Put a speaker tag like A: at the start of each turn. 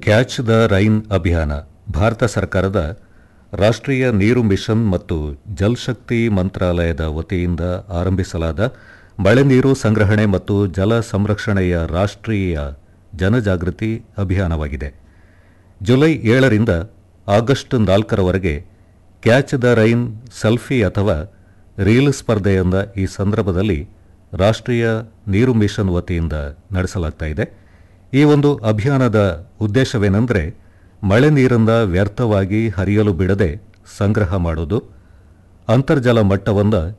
A: Catch the rain ಅಭಿಯಾನ ಭಾರತ ಸರ್ಕಾರದ ರಾಷ್ಟ್ರೀಯ ನೀರು ಮಿಷನ್ ಮತ್ತು ಜಲಶಕ್ತಿ ಮಂತ್ರಾಲಯದ ವತಿಯಿಂದ ಆರಂಭಿಸಲಾದ ಮಳೆ ನೀರು ಸಂಗ್ರಹಣೆ ಮತ್ತು ಜಲ ಸಂರಕ್ಷಣೆಯ ರಾಷ್ಟ್ರೀಯ ಜನಜಾಗೃತಿ ಅಭಿಯಾನವಾಗಿದೆ. July 7ರಿಂದ August 4ರವರೆಗೆ catch the rain selfie ಅಥವಾ ರೀಲ್ ಸ್ಪರ್ಧೆಯಿಂದ ಈ ಸಂದರ್ಭದಲ್ಲಿ ರಾಷ್ಟ್ರೀಯ ನೀರು ಮಿಷನ್ ವತಿಯಿಂದ ನಡೆಸಲಾಗ್ತಾ ಇದೆ. ಈ ಒಂದು ಅಭಿಯಾನದ ಉದ್ದೇಶವೇನೆಂದರೆ ಮಳೆ ನೀರನ್ನು ವ್ಯರ್ಥವಾಗಿ ಹರಿಯಲು ಬಿಡದೆ ಸಂಗ್ರಹ ಮಾಡೋದು, ಅಂತರ್ಜಲ ಮಟ್ಟವನ್ನು